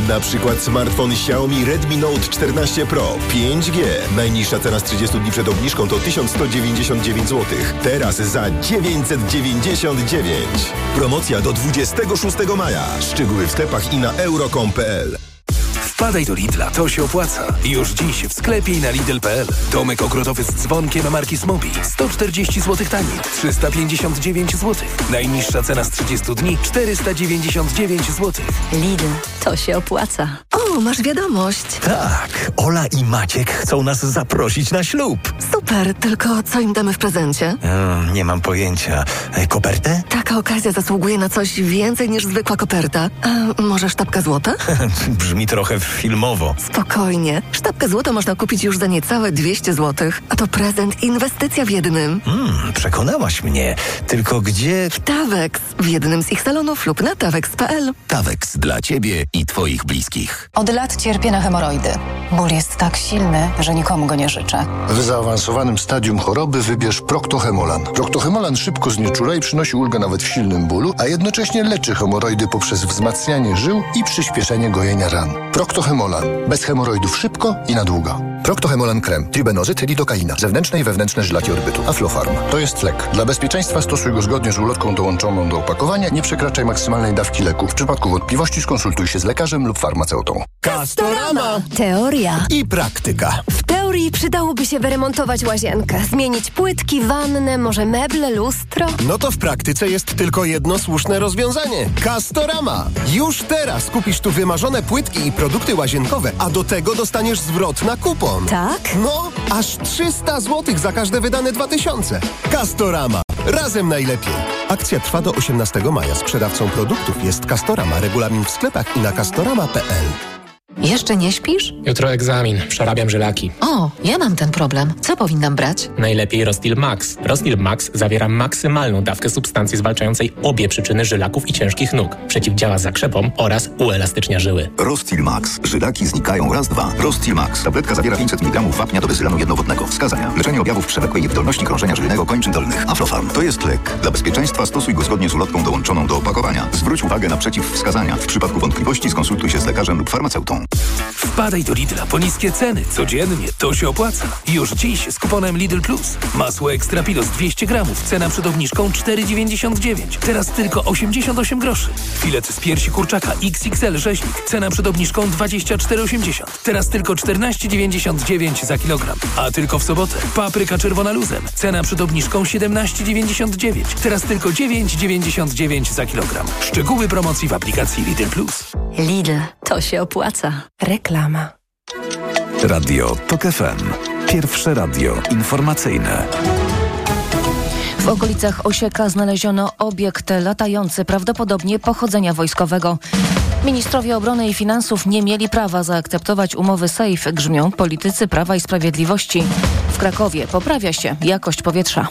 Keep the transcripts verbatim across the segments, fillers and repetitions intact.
Na przykład smartfon Xiaomi Redmi Note czternaście Pro pięć G. Najniższa cena z trzydziestu dni przed obniżką to tysiąc sto dziewięćdziesiąt dziewięć złotych. Teraz za dziewięćset dziewięćdziesiąt dziewięć. Promocja do dwudziestego szóstego maja. Szczegóły w sklepach i na euro kropka com kropka p l. Wpadaj do Lidla, to się opłaca. Już dziś w sklepie i na lidl kropka p l. Domek ogrodowy z dzwonkiem marki Smobi. sto czterdzieści złotych taniej. trzysta pięćdziesiąt dziewięć złotych. Najniższa cena z trzydziestu dni czterysta dziewięćdziesiąt dziewięć złotych. Lidl, to się opłaca. O, masz wiadomość. Tak, Ola i Maciek chcą nas zaprosić na ślub. Super, tylko co im damy w prezencie? Hmm, nie mam pojęcia. E, kopertę? Taka okazja zasługuje na coś więcej niż zwykła koperta. A może sztabka złota? Brzmi trochę filmowo. Spokojnie. Sztabkę złota można kupić już za niecałe dwieście złotych. A to prezent, inwestycja w jednym. Hmm, przekonałaś mnie. Tylko gdzie... W Tawex. W jednym z ich salonów lub na tawex kropka p l. Tawex dla Ciebie i Twoich bliskich. Od lat cierpię na hemoroidy. Ból jest tak silny, że nikomu go nie życzę. W zaawansowanym stadium choroby wybierz Procto-Hemolan. Procto-Hemolan szybko znieczula i przynosi ulgę nawet w silnym bólu, a jednocześnie leczy hemoroidy poprzez wzmacnianie żył i przyspieszenie gojenia ran. Procto-Hemolan. Bez hemoroidów szybko i na długo. Procto-Hemolan krem, tribenozyt, lidokaina, zewnętrzne i wewnętrzne żylaki odbytu. Aflofarm. To jest lek. Dla bezpieczeństwa stosuj go zgodnie z ulotką dołączoną do opakowania. Nie przekraczaj maksymalnej dawki leku. W przypadku wątpliwości skonsultuj się z lekarzem lub farmaceutą. Castorama. Teoria I praktyka. W teorii przydałoby się wyremontować łazienkę, zmienić płytki, wannę, może meble, lustro. No to w praktyce jest tylko jedno słuszne rozwiązanie. Castorama. Już teraz kupisz tu wymarzone płytki i produkty łazienkowe, a do tego dostaniesz zwrot na kupon. Tak? No, aż trzysta złotych za każde wydane dwa tysiące. Castorama. Razem najlepiej. Akcja trwa do osiemnastego maja. Sprzedawcą produktów jest Castorama. Regulamin w sklepach i na castorama kropka p l. Jeszcze nie śpisz? Jutro egzamin. Przerabiam żylaki. O, ja mam ten problem. Co powinnam brać? Najlepiej Rostil Max. Rostil Max zawiera maksymalną dawkę substancji zwalczającej obie przyczyny żylaków i ciężkich nóg. Przeciwdziała zakrzepom oraz uelastycznia żyły. Rostil Max. Żylaki znikają raz, dwa. Rostil Max. Tabletka zawiera pięćset miligramów wapnia do bezylanu jednowodnego. Wskazania. Leczenie objawów przewlekłej niewydolności krążenia żylnego kończyn dolnych. Aflofarm. To jest lek. Dla bezpieczeństwa stosuj go zgodnie z ulotką dołączoną do opakowania. Zwróć uwagę na przeciwwskazania. W przypadku wątpliwości skonsultuj się z lekarzem lub farmaceutą. Wpadaj do Lidla po niskie ceny. Codziennie to się opłaca. Już dziś z kuponem Lidl Plus. Masło Extra Pilos dwieście gramów. Cena przed obniżką cztery dziewięćdziesiąt dziewięć. Teraz tylko osiemdziesiąt osiem groszy. Filet z piersi kurczaka X X L rzeźnik. Cena przed obniżką dwadzieścia cztery osiemdziesiąt. Teraz tylko czternaście dziewięćdziesiąt dziewięć za kilogram. A tylko w sobotę papryka czerwona luzem. Cena przed obniżką siedemnaście dziewięćdziesiąt dziewięć. Teraz tylko dziewięć dziewięćdziesiąt dziewięć za kilogram. Szczegóły promocji w aplikacji Lidl Plus. Lidl, to się opłaca. Reklama. Radio TOK F M. Pierwsze radio informacyjne. W okolicach Osieka znaleziono obiekt latający, prawdopodobnie pochodzenia wojskowego. Ministrowie obrony i finansów nie mieli prawa zaakceptować umowy SAFE, grzmią politycy Prawa i Sprawiedliwości. W Krakowie poprawia się jakość powietrza.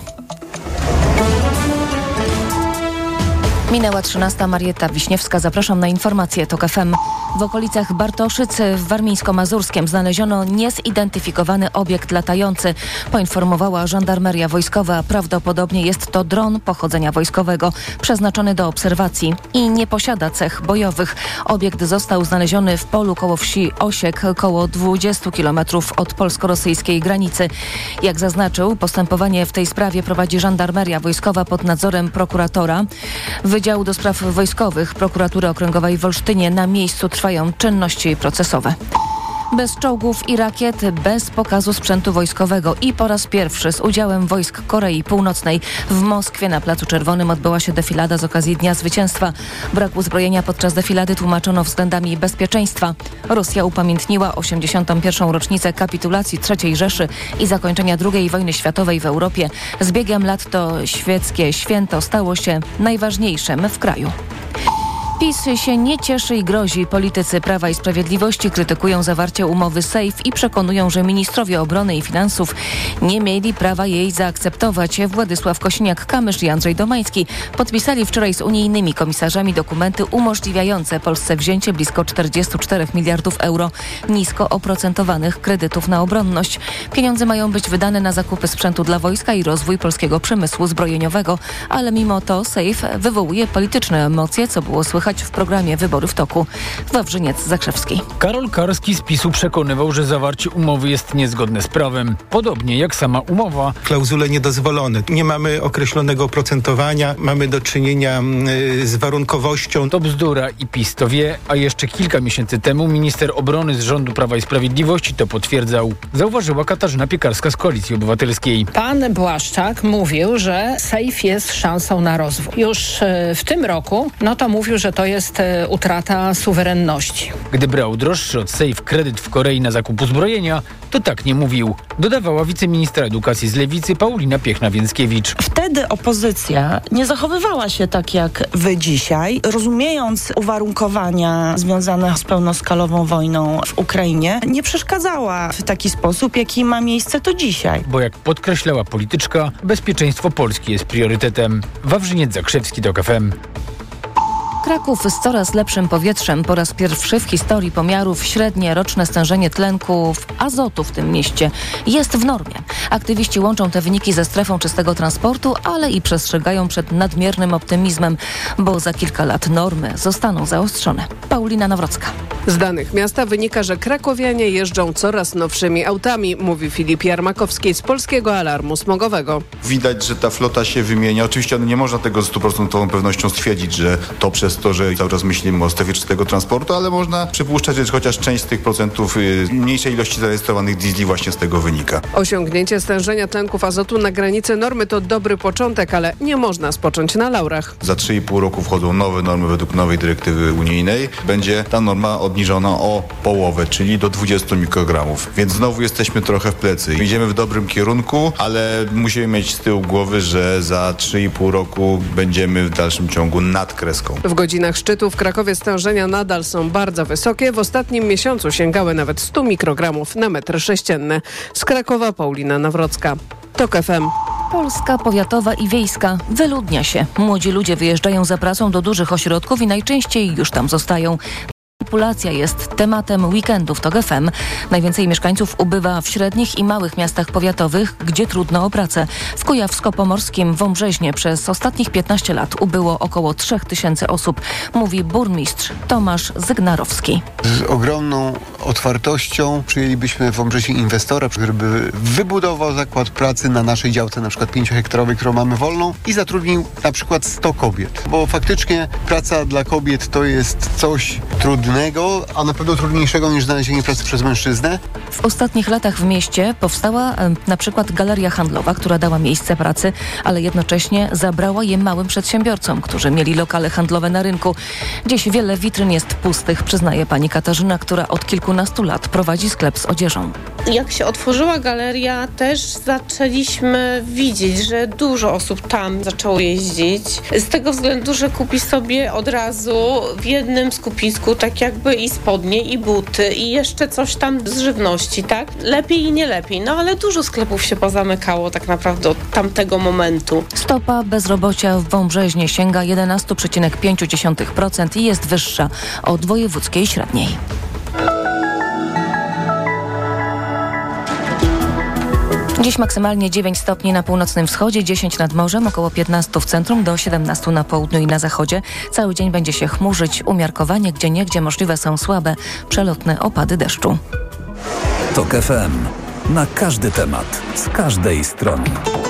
Minęła trzynasta. Marietta Wiśniewska. Zapraszam na informacje TOK F M. W okolicach Bartoszyc w Warmińsko-Mazurskiem znaleziono niezidentyfikowany obiekt latający. Poinformowała żandarmeria wojskowa. Prawdopodobnie jest to dron pochodzenia wojskowego przeznaczony do obserwacji i nie posiada cech bojowych. Obiekt został znaleziony w polu koło wsi Osiek, koło dwudziestu kilometrów od polsko-rosyjskiej granicy. Jak zaznaczył, postępowanie w tej sprawie prowadzi żandarmeria wojskowa pod nadzorem prokuratora. Wydziału do Spraw Wojskowych Prokuratury Okręgowej w Olsztynie. Na miejscu trwają czynności procesowe. Bez czołgów i rakiet, bez pokazu sprzętu wojskowego i po raz pierwszy z udziałem wojsk Korei Północnej w Moskwie na Placu Czerwonym odbyła się defilada z okazji Dnia Zwycięstwa. Brak uzbrojenia podczas defilady tłumaczono względami bezpieczeństwa. Rosja upamiętniła osiemdziesiątą pierwszą rocznicę kapitulacji trzeciej Rzeszy i zakończenia drugiej wojny światowej w Europie. Z biegiem lat to świeckie święto stało się najważniejszym w kraju. PiS się nie cieszy i grozi. Politycy Prawa i Sprawiedliwości krytykują zawarcie umowy SAFE i przekonują, że ministrowie obrony i finansów nie mieli prawa jej zaakceptować. Władysław Kosiniak-Kamysz i Andrzej Domański podpisali wczoraj z unijnymi komisarzami dokumenty umożliwiające Polsce wzięcie blisko czterdziestu czterech miliardów euro nisko oprocentowanych kredytów na obronność. Pieniądze mają być wydane na zakupy sprzętu dla wojska i rozwój polskiego przemysłu zbrojeniowego, ale mimo to SAFE wywołuje polityczne emocje, co było słychać słychać w programie Wybory w toku. Wawrzyniec Zakrzewski. Karol Karski z PiSu przekonywał, że zawarcie umowy jest niezgodne z prawem. Podobnie jak sama umowa. Klauzule niedozwolone. Nie mamy określonego oprocentowania, mamy do czynienia y, z warunkowością. To bzdura i PiS to wie, a jeszcze kilka miesięcy temu minister obrony z rządu Prawa i Sprawiedliwości to potwierdzał. Zauważyła Katarzyna Piekarska z Koalicji Obywatelskiej. Pan Błaszczak mówił, że sejf jest szansą na rozwój. Już y, w tym roku, no to mówił, że to jest y, utrata suwerenności. Gdy brał droższy od sejf kredyt w Korei na zakup uzbrojenia, to tak nie mówił. Dodawała wiceministra edukacji z Lewicy Paulina Piechna-Więckiewicz. Wtedy opozycja nie zachowywała się tak jak wy dzisiaj, rozumiejąc uwarunkowania związane z pełnoskalową wojną w Ukrainie, nie przeszkadzała w taki sposób, jaki ma miejsce to dzisiaj. Bo jak podkreślała polityczka, bezpieczeństwo Polski jest priorytetem. Wawrzyniec Zakrzewski, TOK F M. Kraków z coraz lepszym powietrzem. Po raz pierwszy w historii pomiarów średnie roczne stężenie tlenków azotu w tym mieście jest w normie. Aktywiści łączą te wyniki ze strefą czystego transportu, ale i przestrzegają przed nadmiernym optymizmem, bo za kilka lat normy zostaną zaostrzone. Paulina Nawrocka. Z danych miasta wynika, że krakowianie jeżdżą coraz nowszymi autami, mówi Filip Jarmakowski z Polskiego Alarmu Smogowego. Widać, że ta flota się wymienia. Oczywiście nie można tego z stuprocentową pewnością stwierdzić, że to przez to, że cały czas myślimy o strefie czystego transportu, ale można przypuszczać, że chociaż część z tych procentów mniejszej ilości zarejestrowanych diesli właśnie z tego wynika. Osiągnięcie stężenia tlenków azotu na granicy normy to dobry początek, ale nie można spocząć na laurach. Za trzy i pół roku wchodzą nowe normy według nowej dyrektywy unijnej. Będzie ta norma obniżona o połowę, czyli do dwudziestu mikrogramów. Więc znowu jesteśmy trochę w plecy. Idziemy w dobrym kierunku, ale musimy mieć z tyłu głowy, że za trzy i pół roku będziemy w dalszym ciągu nad kreską. W godzinach szczytu w Krakowie stężenia nadal są bardzo wysokie. W ostatnim miesiącu sięgały nawet stu mikrogramów na metr sześcienny. Z Krakowa Paulina Nawrocka. TOK F M. Polska powiatowa i wiejska wyludnia się. Młodzi ludzie wyjeżdżają za pracą do dużych ośrodków i najczęściej już tam zostają. Populacja jest tematem weekendów TOK F M. Najwięcej mieszkańców ubywa w średnich i małych miastach powiatowych, gdzie trudno o pracę. W Kujawsko-Pomorskim, Wąbrzeźnie przez ostatnich piętnaście lat ubyło około trzech tysięcy osób, mówi burmistrz Tomasz Zygnarowski. Z ogromną otwartością przyjęlibyśmy w Wąbrzeźnie inwestora, który by wybudował zakład pracy na naszej działce, na przykład pięciohektarowej, którą mamy wolną, i zatrudnił na przykład sto kobiet. Bo faktycznie praca dla kobiet to jest coś trudnego, a na pewno trudniejszego niż znalezienie pracy przez mężczyznę. W ostatnich latach w mieście powstała e, na przykład galeria handlowa, która dała miejsce pracy, ale jednocześnie zabrała je małym przedsiębiorcom, którzy mieli lokale handlowe na rynku. Dziś wiele witryn jest pustych, przyznaje pani Katarzyna, która od kilkunastu lat prowadzi sklep z odzieżą. Jak się otworzyła galeria, też zaczęliśmy widzieć, że dużo osób tam zaczęło jeździć. Z tego względu, że kupi sobie od razu w jednym skupisku tak jakby i spodnie, i buty, i jeszcze coś tam z żywności, tak? Lepiej i nie lepiej, no ale dużo sklepów się pozamykało tak naprawdę od tamtego momentu. Stopa bezrobocia w Wąbrzeźnie sięga jedenaście przecinek pięć procent i jest wyższa od wojewódzkiej średniej. Dziś maksymalnie dziewięć stopni na północnym wschodzie, dziesięć nad morzem, około piętnaście w centrum, do siedemnaście na południu i na zachodzie. Cały dzień będzie się chmurzyć, umiarkowanie, gdzieniegdzie możliwe są słabe, przelotne opady deszczu. TOK F M. Na każdy temat, z każdej strony.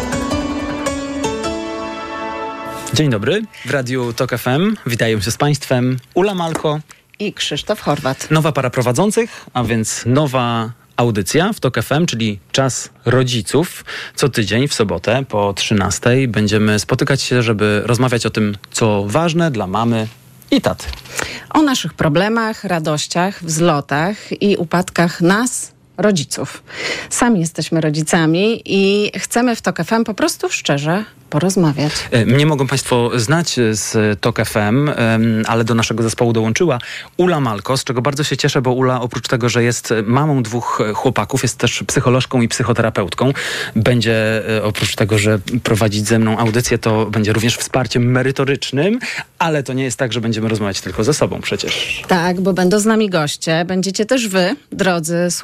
Dzień dobry, w Radiu TOK F M witają się z Państwem Ula Malko i Krzysztof Horwat. Nowa para prowadzących, a więc nowa audycja w TOK F M, czyli Czas Rodziców. Co tydzień w sobotę po trzynastej będziemy spotykać się, żeby rozmawiać o tym, co ważne dla mamy i taty. O naszych problemach, radościach, wzlotach i upadkach nas, rodziców. Sami jesteśmy rodzicami i chcemy w TOK F M po prostu szczerze porozmawiać. Mnie mogą Państwo znać z TOK F M, ale do naszego zespołu dołączyła Ula Malko, z czego bardzo się cieszę, bo Ula oprócz tego, że jest mamą dwóch chłopaków, jest też psycholożką i psychoterapeutką. Będzie oprócz tego, że prowadzić ze mną audycję, to będzie również wsparciem merytorycznym, ale to nie jest tak, że będziemy rozmawiać tylko ze sobą przecież. Tak, bo będą z nami goście. Będziecie też wy, drodzy słuchacze,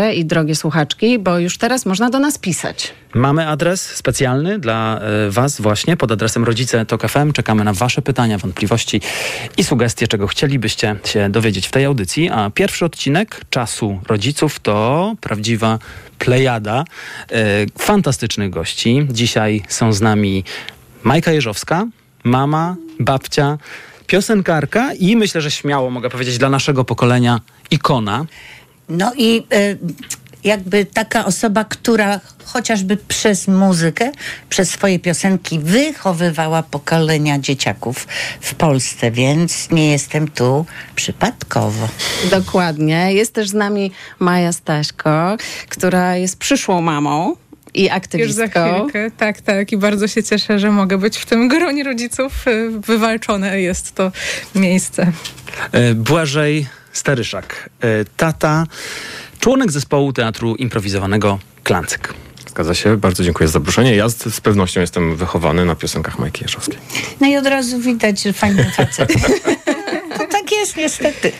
słuchacze i drogie słuchaczki, bo już teraz można do nas pisać. Mamy adres specjalny dla y, Was właśnie pod adresem rodzice tok ef em. Czekamy na Wasze pytania, wątpliwości i sugestie, czego chcielibyście się dowiedzieć w tej audycji. A pierwszy odcinek Czasu Rodziców to prawdziwa plejada y, fantastycznych gości. Dzisiaj są z nami Majka Jeżowska, mama, babcia, piosenkarka i myślę, że śmiało mogę powiedzieć dla naszego pokolenia ikona. No i y, jakby taka osoba, która chociażby przez muzykę, przez swoje piosenki wychowywała pokolenia dzieciaków w Polsce, więc nie jestem tu przypadkowo. Dokładnie. Jest też z nami Maja Staśko, która jest przyszłą mamą i aktywistką. Już za chwilkę, tak, tak. I bardzo się cieszę, że mogę być w tym gronie rodziców. Wywalczone jest to miejsce. Błażej Staryszak, tata, członek zespołu teatru improwizowanego Klancyk. Zgadza się, bardzo dziękuję za zaproszenie. Ja z, z pewnością jestem wychowany na piosenkach Majki Jeżowskiej. No i od razu widać, że fajny facet. To tak jest niestety.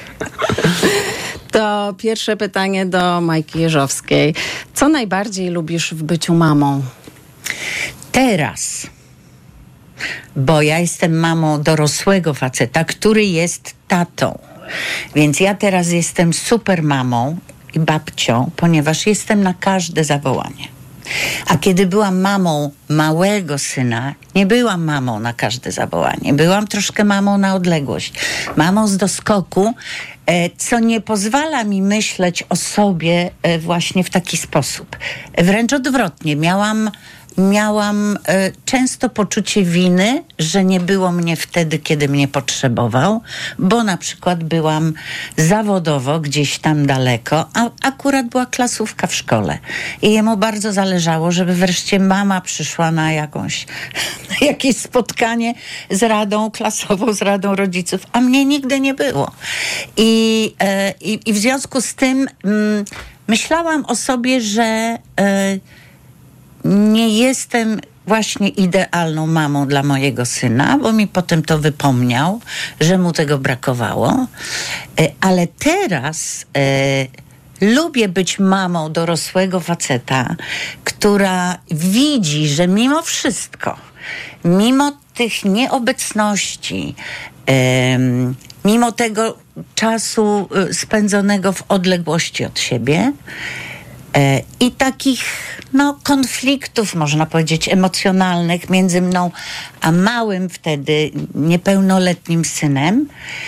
To pierwsze pytanie do Majki Jeżowskiej. Co najbardziej lubisz w byciu mamą? Teraz. Bo ja jestem mamą dorosłego faceta, który jest tatą. Więc ja teraz jestem super mamą i babcią, ponieważ jestem na każde zawołanie. A kiedy byłam mamą małego syna, nie byłam mamą na każde zawołanie. Byłam troszkę mamą na odległość. Mamą z doskoku, co nie pozwala mi myśleć o sobie właśnie w taki sposób. Wręcz odwrotnie. Miałam... Miałam y, często poczucie winy, że nie było mnie wtedy, kiedy mnie potrzebował, bo na przykład byłam zawodowo gdzieś tam daleko, a akurat była klasówka w szkole. I jemu bardzo zależało, żeby wreszcie mama przyszła na jakąś, na jakieś spotkanie z radą klasową, z radą rodziców, a mnie nigdy nie było. I, y, i, i w związku z tym y, myślałam o sobie, że... Y, nie jestem właśnie idealną mamą dla mojego syna, bo mi potem to wypomniał, że mu tego brakowało. Ale teraz e, lubię być mamą dorosłego faceta, która widzi, że mimo wszystko, mimo tych nieobecności, e, mimo tego czasu spędzonego w odległości od siebie, i takich no, konfliktów, można powiedzieć, emocjonalnych między mną a małym wtedy niepełnoletnim synem.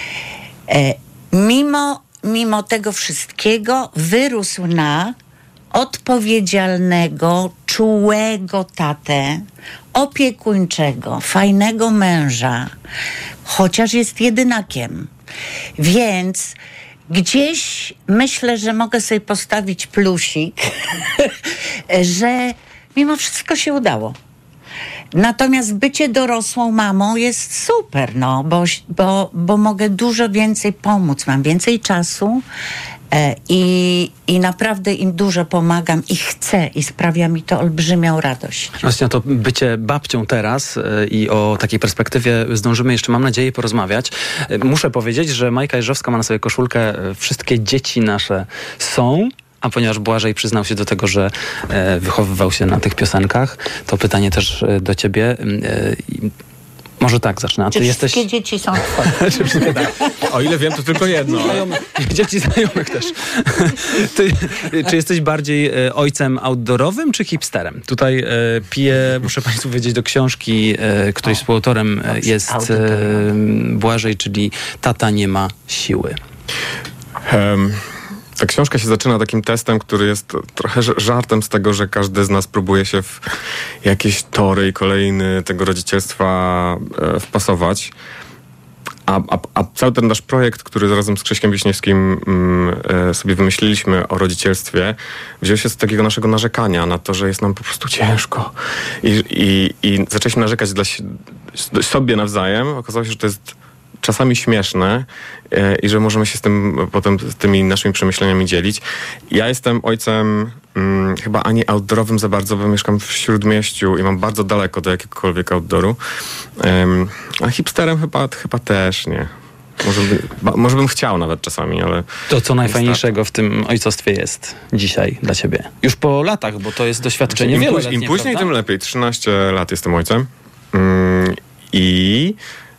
Mimo, mimo tego wszystkiego wyrósł na odpowiedzialnego, czułego tatę, opiekuńczego, fajnego męża, chociaż jest jedynakiem. Więc gdzieś myślę, że mogę sobie postawić plusik, że mimo wszystko się udało. Natomiast bycie dorosłą mamą jest super, no, bo, bo, bo mogę dużo więcej pomóc, mam więcej czasu e, i, i naprawdę im dużo pomagam i chcę i sprawia mi to olbrzymią radość. Właśnie to bycie babcią teraz y, i o takiej perspektywie zdążymy jeszcze, mam nadzieję, porozmawiać. Y, muszę powiedzieć, że Majka Jeżowska ma na sobie koszulkę y, wszystkie dzieci nasze są. A ponieważ Błażej przyznał się do tego, że e, wychowywał się na tych piosenkach, to pytanie też e, do ciebie. E, może tak zacznę. A czy ty wszystkie jesteś... dzieci są twoje? Czy wszystkie, tak. O ile wiem, to tylko jedno. Znajomych, dzieci znajomych też. Ty, czy jesteś bardziej e, ojcem outdoorowym, czy hipsterem? Tutaj e, piję, muszę państwu powiedzieć, do książki, e, której współautorem e, jest e, Błażej, czyli Tata nie ma siły. Um. Ta książka się zaczyna takim testem, który jest trochę żartem z tego, że każdy z nas próbuje się w jakieś tory i kolejny tego rodzicielstwa e, wpasować. A, a, a cały ten nasz projekt, który razem z Krzyśkiem Wiśniewskim mm, e, sobie wymyśliliśmy o rodzicielstwie, wziął się z takiego naszego narzekania na to, że jest nam po prostu ciężko. I, i, i zaczęliśmy narzekać dla sobie nawzajem. Okazało się, że to jest czasami śmieszne e, i że możemy się z tym potem z tymi naszymi przemyśleniami dzielić. Ja jestem ojcem mm, chyba ani outdoorowym za bardzo, bo mieszkam w Śródmieściu i mam bardzo daleko do jakiegokolwiek outdooru. Um, a hipsterem chyba, chyba też nie. Może, by, może bym chciał nawet czasami, ale... To co najfajniejszego w tym ojcostwie jest dzisiaj dla ciebie? Już po latach, bo to jest doświadczenie Im, wieloletnie, Im później, prawda? tym lepiej. trzynaście lat jestem ojcem. Mm, I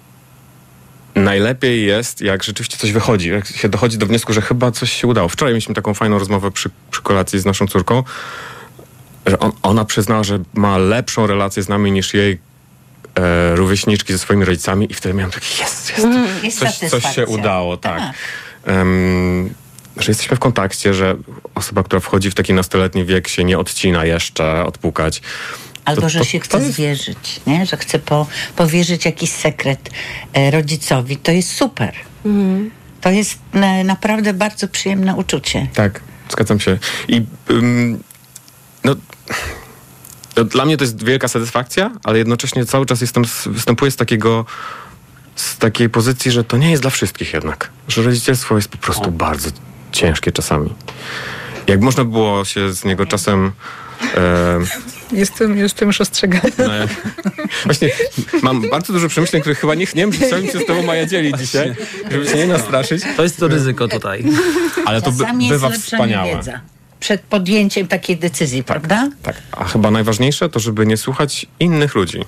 najlepiej jest, jak rzeczywiście coś wychodzi. Jak się dochodzi do wniosku, że chyba coś się udało. Wczoraj mieliśmy taką fajną rozmowę przy, przy kolacji z naszą córką, że on, ona przyznała, że ma lepszą relację z nami niż jej e, rówieśniczki ze swoimi rodzicami i wtedy miałem taki jest, jest, Mm, jest coś, coś się satysfakcja. udało, tak. Tak. Um, że jesteśmy w kontakcie, że osoba, która wchodzi w taki nastoletni wiek się nie odcina jeszcze, odpukać. Albo, To- że to- się to chce jest- zwierzyć, nie? Że chce po, powierzyć jakiś sekret e, rodzicowi. To jest super. To jest na, naprawdę bardzo przyjemne uczucie. Tak, zgadzam się. I ym, no, no, dla mnie to jest wielka satysfakcja, ale jednocześnie cały czas jestem, z- występuję z takiego z takiej pozycji, że to nie jest dla wszystkich jednak. Że rodzicielstwo jest po prostu bardzo ciężkie czasami. Jak można było się z niego czasem... E, Jestem, jestem już ostrzegana. no, właśnie mam bardzo dużo przemyśleń, których chyba nie, nie wiem, czy chciałbym się z tobą Maja dzielić dzisiaj, żeby się nie nastraszyć. To jest to ryzyko tutaj. Ale to by, Czasami jest bywa lepsza wspaniałe. niewiedza. Przed podjęciem takiej decyzji, prawda? Tak, a chyba najważniejsze to, żeby nie słuchać innych ludzi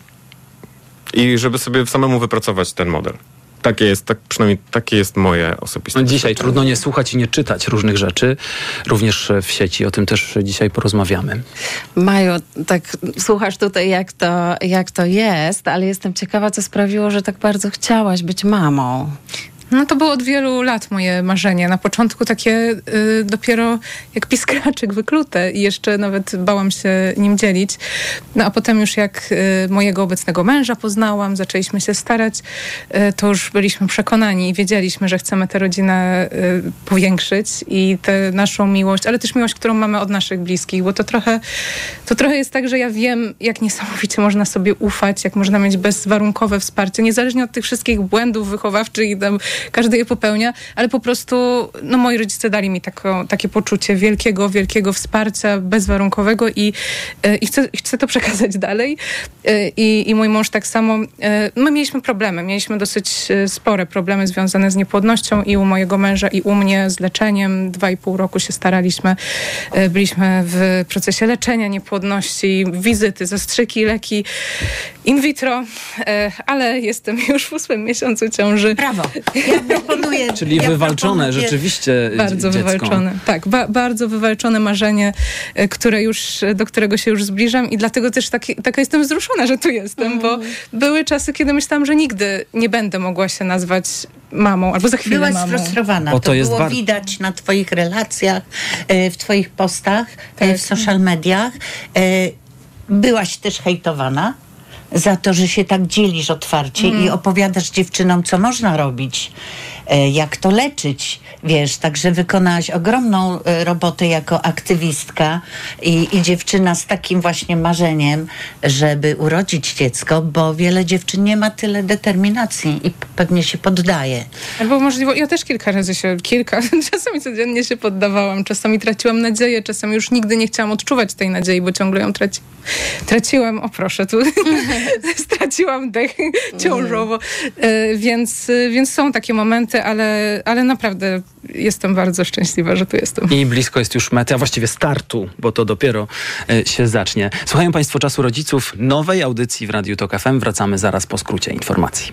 i żeby sobie samemu wypracować ten model. Takie jest, tak, przynajmniej takie jest moje osobiste No dzisiaj doświadczenie. trudno nie słuchać i nie czytać różnych rzeczy, również w sieci. O tym też dzisiaj porozmawiamy. Maju, tak słuchasz tutaj, jak to, jak to jest, ale jestem ciekawa, co sprawiło, że tak bardzo chciałaś być mamą. No to było od wielu lat moje marzenie. Na początku takie y, dopiero jak piskraczek wyklute i jeszcze nawet bałam się nim dzielić. No a potem już jak y, mojego obecnego męża poznałam, zaczęliśmy się starać, y, to już byliśmy przekonani i wiedzieliśmy, że chcemy tę rodzinę y, powiększyć i tę naszą miłość, ale też miłość, którą mamy od naszych bliskich, bo to trochę, to trochę jest tak, że ja wiem, jak niesamowicie można sobie ufać, jak można mieć bezwarunkowe wsparcie, niezależnie od tych wszystkich błędów wychowawczych i tam każdy je popełnia, ale po prostu no, moi rodzice dali mi tako, takie poczucie wielkiego, wielkiego wsparcia bezwarunkowego i, y, i, chcę, i chcę to przekazać dalej. Y, I, I mój mąż tak samo. Y, my mieliśmy problemy, mieliśmy dosyć y, spore problemy związane z niepłodnością i u mojego męża i u mnie z leczeniem. Dwa i pół roku się staraliśmy. Y, byliśmy w procesie leczenia niepłodności, wizyty, zastrzyki, leki in vitro, y, ale jestem już w ósmym miesiącu ciąży. Brawo. Ja proponuję... Czyli ja wywalczone proponuję- rzeczywiście Bardzo dziecko. wywalczone. Tak, ba- bardzo wywalczone marzenie, e, które już, do którego się już zbliżam i dlatego też taki, taka jestem wzruszona, że tu jestem, Mm. bo były czasy, kiedy myślałam, że nigdy nie będę mogła się nazwać mamą, albo za chwilę Byłaś mamą. sfrustrowana. O, To, to jest było bar- widać na twoich relacjach, e, w twoich postach, e, Tak. w social mediach. E, Byłaś też hejtowana za to, że się tak dzielisz otwarcie Mm. i opowiadasz dziewczynom, co można robić, e, jak to leczyć, wiesz, także wykonałaś ogromną e, robotę jako aktywistka i, i dziewczyna z takim właśnie marzeniem, żeby urodzić dziecko, bo wiele dziewczyn nie ma tyle determinacji i pewnie się poddaje. Albo możliwe, ja też kilka razy się, kilka, czasami codziennie się poddawałam, czasami traciłam nadzieję, czasami już nigdy nie chciałam odczuwać tej nadziei, bo ciągle ją traci, traciłam, o proszę, tu straciłam dech ciążowo, e, więc, więc są takie momenty, ale, ale naprawdę jestem bardzo szczęśliwa, że tu jestem. I blisko jest już mety, a właściwie startu, bo to dopiero e, się zacznie. Słuchają Państwo Czasu Rodziców, nowej audycji w Radiu Tok F M. Wracamy zaraz po skrócie informacji.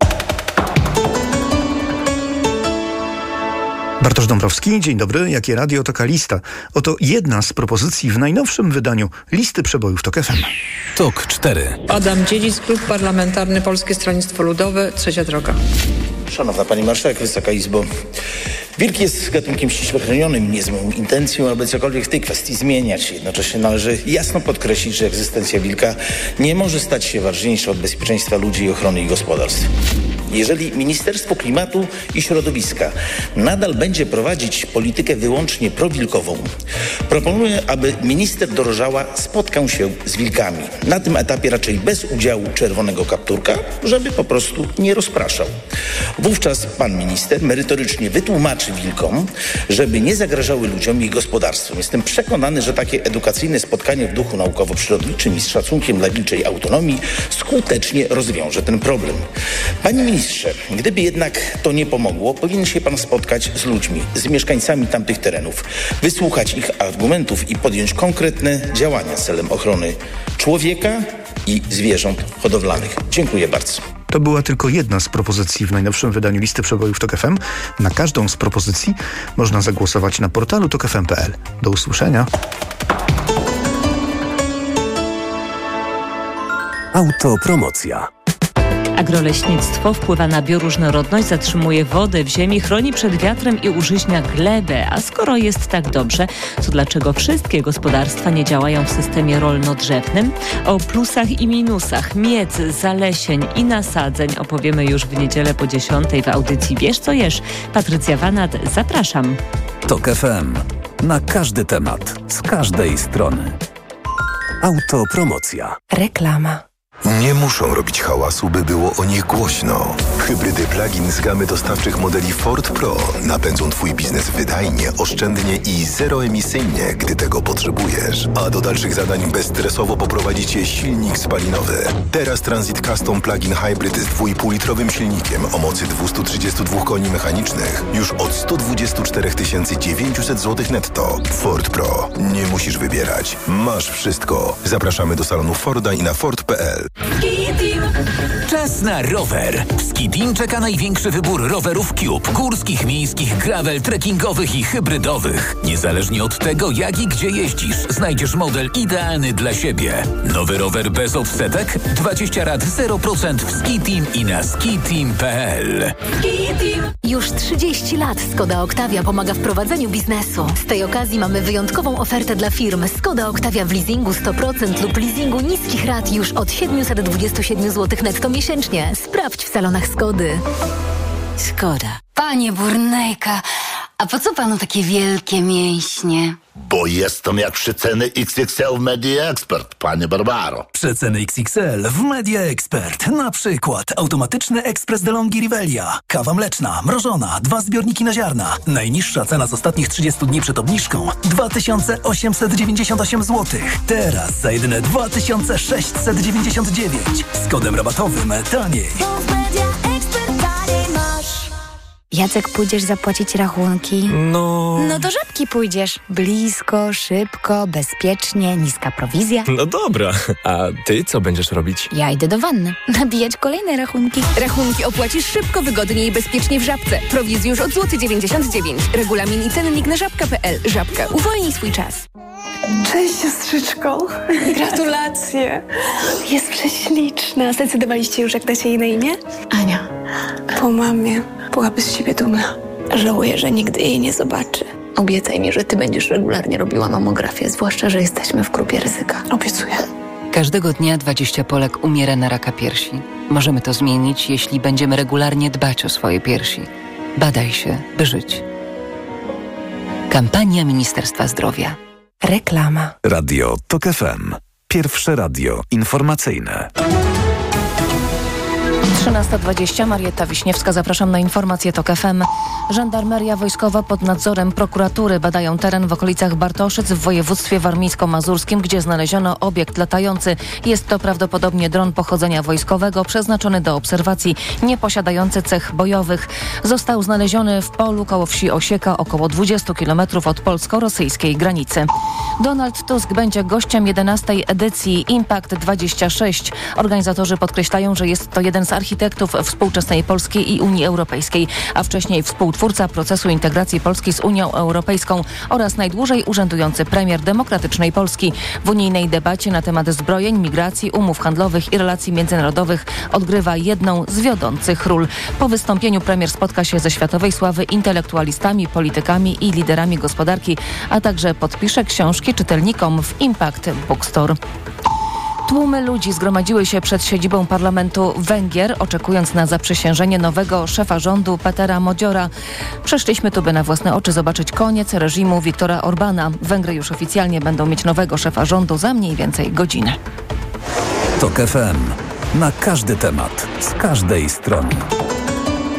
Bartosz Dąbrowski, dzień dobry. Jakie radio, taka lista. Oto jedna z propozycji w najnowszym wydaniu listy przebojów Tok F M. Tok cztery. Adam Dziedzic, Klub Parlamentarny Polskie Stronnictwo Ludowe, Trzecia Droga. Szanowna Pani Marszałek, Wysoka Izbo. Wilk jest gatunkiem ściśle chronionym. Nie z moją intencją, aby cokolwiek w tej kwestii zmieniać. Jednocześnie należy jasno podkreślić, że egzystencja wilka nie może stać się ważniejsza od bezpieczeństwa ludzi i ochrony ich gospodarstw. Jeżeli Ministerstwo Klimatu i Środowiska nadal będzie prowadzić politykę wyłącznie prowilkową, proponuję, aby minister Dorożała spotkał się z wilkami. Na tym etapie raczej bez udziału czerwonego kapturka, żeby po prostu nie rozpraszał. Wówczas pan minister merytorycznie wytłumaczy wilkom, żeby nie zagrażały ludziom i ich gospodarstwom. Jestem przekonany, że takie edukacyjne spotkanie w duchu naukowo-przyrodniczym i z szacunkiem dla wilczej autonomii skutecznie rozwiąże ten problem. Pani minister ministrze, gdyby jednak to nie pomogło, powinien się pan spotkać z ludźmi, z mieszkańcami tamtych terenów, wysłuchać ich argumentów i podjąć konkretne działania celem ochrony człowieka i zwierząt hodowlanych. Dziękuję bardzo. To była tylko jedna z propozycji w najnowszym wydaniu listy przebojów Tok F M. Na każdą z propozycji można zagłosować na portalu tok f m kropka p l. Do usłyszenia. Autopromocja. Agroleśnictwo wpływa na bioróżnorodność, zatrzymuje wodę w ziemi, chroni przed wiatrem i użyźnia glebę. A skoro jest tak dobrze, to dlaczego wszystkie gospodarstwa nie działają w systemie rolno-drzewnym? O plusach i minusach miedz, zalesień i nasadzeń opowiemy już w niedzielę po dziesiątej w audycji Wiesz co jesz. Patrycja Wanat, zapraszam. Tok F M. Na każdy temat, z każdej strony. Autopromocja. Reklama. Nie muszą robić hałasu, by było o nich głośno. Hybrydy plug-in z gamy dostawczych modeli Ford Pro napędzą Twój biznes wydajnie, oszczędnie i zeroemisyjnie, gdy tego potrzebujesz. A do dalszych zadań bezstresowo poprowadzi Cię silnik spalinowy. Teraz Transit Custom Plug-in Hybrid z dwuipółlitrowym silnikiem o mocy dwieście trzydzieści dwa koni mechanicznych już od sto dwadzieścia cztery tysiące dziewięćset złotych netto. Ford Pro. Nie musisz wybierać. Masz wszystko. Zapraszamy do salonu Forda i na ford kropka p l. Czas na rower. W Skitim czeka największy wybór rowerów Cube. Górskich, miejskich, gravel, trekkingowych i hybrydowych. Niezależnie od tego, jak i gdzie jeździsz, znajdziesz model idealny dla siebie. Nowy rower bez odsetek, dwadzieścia rat zero procent w Skitim i na skitim kropka p l. Już trzydzieści lat Skoda Octavia pomaga w prowadzeniu biznesu. Z tej okazji mamy wyjątkową ofertę dla firm. Skoda Octavia w leasingu sto procent lub leasingu niskich rat już od siedemset dwadzieścia siedem złotych netto miesięcznie. Sprawdź w salonach Skody. Skoda. Panie Burnejka, a po co panu takie wielkie mięśnie? Bo jestem jak przeceny X X L w Media Expert, panie Barbaro. Przeceny X X L w Media Expert. Na przykład automatyczny ekspres DeLonghi Rivelia. Kawa mleczna, mrożona, dwa zbiorniki na ziarna. Najniższa cena z ostatnich trzydziestu dni przed obniżką dwa tysiące osiemset dziewięćdziesiąt osiem złotych. Teraz za jedyne dwa tysiące sześćset dziewięćdziesiąt dziewięć. Z kodem rabatowym taniej. Jacek, pójdziesz zapłacić rachunki? No... No do Żabki pójdziesz. Blisko, szybko, bezpiecznie, niska prowizja. No dobra, a ty co będziesz robić? Ja idę do wanny. Nabijać kolejne rachunki. Rachunki opłacisz szybko, wygodnie i bezpiecznie w Żabce. Prowizji już od złoty dziewięćdziesiąt dziewięć. Regulamin i cennik na żabka kropka p l. Żabka. Uwolnij swój czas. Cześć, siostrzyczko. Gratulacje. Jest prześliczna. Zdecydowaliście już, jak dacie jej na imię? Ania. Po mamie. Byłaby z siebie dumna. Żałuję, że nigdy jej nie zobaczy. Obiecaj mi, że ty będziesz regularnie robiła mamografię, zwłaszcza, że jesteśmy w grupie ryzyka. Obiecuję. Każdego dnia dwadzieścia Polek umiera na raka piersi. Możemy to zmienić, jeśli będziemy regularnie dbać o swoje piersi. Badaj się, by żyć. Kampania Ministerstwa Zdrowia. Reklama. Radio Tok F M. Pierwsze radio informacyjne. trzynasta dwadzieścia, Marietta Wiśniewska, zapraszam na informacje Tok F M. Żandarmeria wojskowa pod nadzorem prokuratury badają teren w okolicach Bartoszyc w województwie warmińsko-mazurskim, gdzie znaleziono obiekt latający. Jest to prawdopodobnie dron pochodzenia wojskowego przeznaczony do obserwacji, nie posiadający cech bojowych. Został znaleziony w polu koło wsi Osieka, około dwudziestu kilometrów od polsko-rosyjskiej granicy. Donald Tusk będzie gościem jedenastej edycji Impact dwadzieścia sześć. Organizatorzy podkreślają, że jest to jeden z architektów współczesnej Polski i Unii Europejskiej, a wcześniej współtwórca procesu integracji Polski z Unią Europejską oraz najdłużej urzędujący premier demokratycznej Polski. W unijnej debacie na temat zbrojeń, migracji, umów handlowych i relacji międzynarodowych odgrywa jedną z wiodących ról. Po wystąpieniu premier spotka się ze światowej sławy intelektualistami, politykami i liderami gospodarki, a także podpisze książki czytelnikom w Impact Bookstore. Tłumy ludzi zgromadziły się przed siedzibą parlamentu Węgier, oczekując na zaprzysiężenie nowego szefa rządu Petera Modziora. Przyszliśmy tu, by na własne oczy zobaczyć koniec reżimu Viktora Orbana. Węgry już oficjalnie będą mieć nowego szefa rządu za mniej więcej godzinę. Tok F M. Na każdy temat, z każdej strony.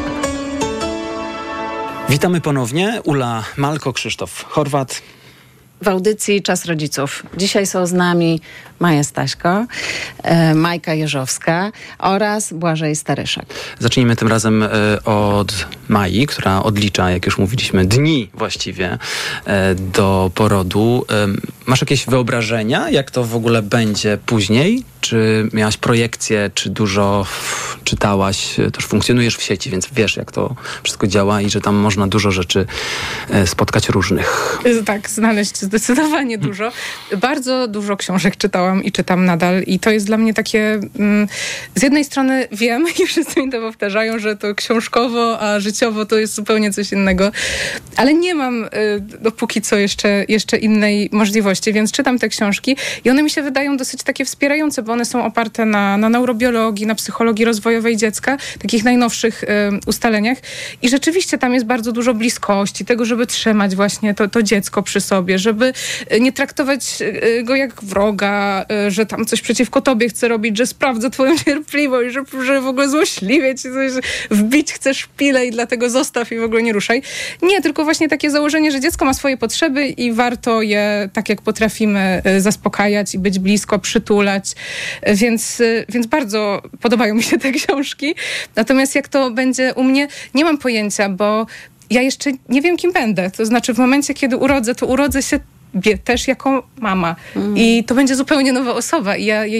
Witamy ponownie. Ula Malko, Krzysztof Horwat. w audycji Czas Rodziców. Dzisiaj są z nami Maja Staśko, e, Majka Jeżowska oraz Błażej Staryszak. Zacznijmy tym razem e, od Mai, która odlicza, jak już mówiliśmy, dni właściwie e, do porodu. E, masz jakieś wyobrażenia, jak to w ogóle będzie później? Czy miałaś projekcję, czy dużo czytałaś? Też funkcjonujesz w sieci, więc wiesz, jak to wszystko działa i że tam można dużo rzeczy e, spotkać różnych. Tak, znaleźć zdecydowanie dużo. Bardzo dużo książek czytałam i czytam nadal i to jest dla mnie takie, mm, z jednej strony wiem i wszyscy mi to powtarzają, że to książkowo, a życiowo to jest zupełnie coś innego, ale nie mam y, dopóki co jeszcze, jeszcze innej możliwości, więc czytam te książki i one mi się wydają dosyć takie wspierające, bo one są oparte na, na neurobiologii, na psychologii rozwojowej dziecka, takich najnowszych y, ustaleniach i rzeczywiście tam jest bardzo dużo bliskości, tego, żeby trzymać właśnie to, to dziecko przy sobie, żeby nie traktować go jak wroga, że tam coś przeciwko tobie chce robić, że sprawdza twoją cierpliwość, że, że w ogóle złośliwie ci coś wbić chce szpilę i dlatego zostaw i w ogóle nie ruszaj. Nie, tylko właśnie takie założenie, że dziecko ma swoje potrzeby i warto je tak jak potrafimy zaspokajać i być blisko, przytulać. Więc, więc bardzo podobają mi się te książki. Natomiast jak to będzie u mnie, nie mam pojęcia, bo ja jeszcze nie wiem, kim będę. To znaczy w momencie, kiedy urodzę, to urodzę się też jako mama. Mm. I to będzie zupełnie nowa osoba. I ja